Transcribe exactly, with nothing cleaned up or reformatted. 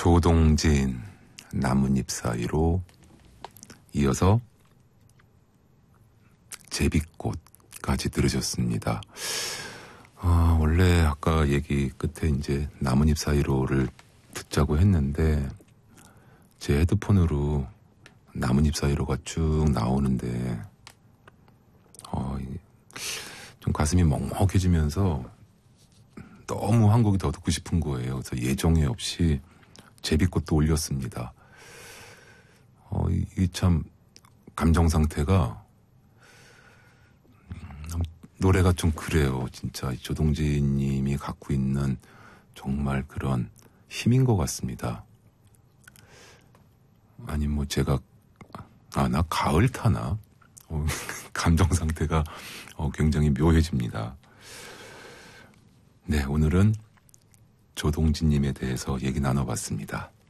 조동진 나뭇잎 사이로, 이어서 제비꽃까지 들으셨습니다. 아, 원래 아까 얘기 끝에 이제 나뭇잎 사이로를 듣자고 했는데 제 헤드폰으로 나뭇잎 사이로가 쭉 나오는데 어, 좀 가슴이 먹먹해지면서 너무 한 곡이 더 듣고 싶은 거예요. 그래서 예정에 없이 제비꽃도 올렸습니다. 어, 이게 참 감정 상태가 음, 노래가 좀 그래요. 진짜 조동진 님이 갖고 있는 정말 그런 힘인 것 같습니다. 아니 뭐 제가 아, 나 가을 타나? 어, 감정 상태가 어, 굉장히 묘해집니다. 네, 오늘은 조동진 님에 대해서 얘기 나눠봤습니다.